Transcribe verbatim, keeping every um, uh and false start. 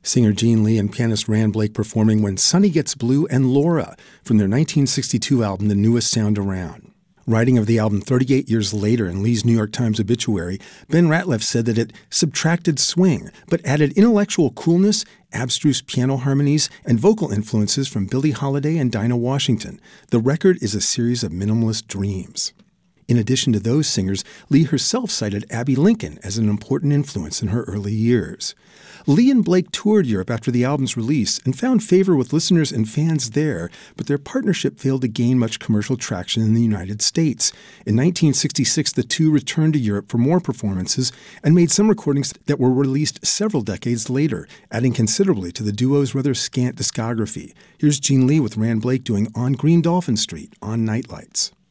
Singer Gene Lee and pianist Rand Blake performing When Sunny Gets Blue and Laura from their nineteen sixty-two album The Newest Sound Around. Writing of the album thirty-eight years later in Lee's New York Times obituary, Ben Ratliff said that it subtracted swing, but added intellectual coolness, abstruse piano harmonies, and vocal influences from Billie Holiday and Dinah Washington. The record is a series of minimalist dreams. In addition to those singers, Lee herself cited Abbey Lincoln as an important influence in her early years. Lee and Blake toured Europe after the album's release and found favor with listeners and fans there, but their partnership failed to gain much commercial traction in the United States. In nineteen sixty-six, the two returned to Europe for more performances and made some recordings that were released several decades later, adding considerably to the duo's rather scant discography. Here's Gene Lee with Rand Blake doing On Green Dolphin Street on Nightlights.